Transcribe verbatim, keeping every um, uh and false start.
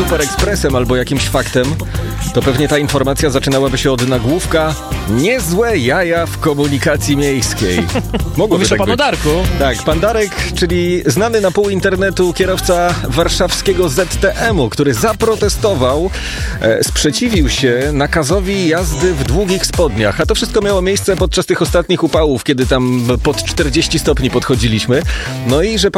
Superekspresem albo jakimś faktem, to pewnie ta informacja zaczynałaby się od nagłówka niezłe jaja w komunikacji miejskiej. Mogłoby Mówisz tak o panu być. Darku? Tak, pan Darek, czyli znany na pół internetu kierowca warszawskiego Z T M-u, który zaprotestował, e, sprzeciwił się nakazowi jazdy w długich spodniach. A to wszystko miało miejsce podczas tych ostatnich upałów, kiedy tam pod czterdzieści stopni podchodziliśmy. No i że pan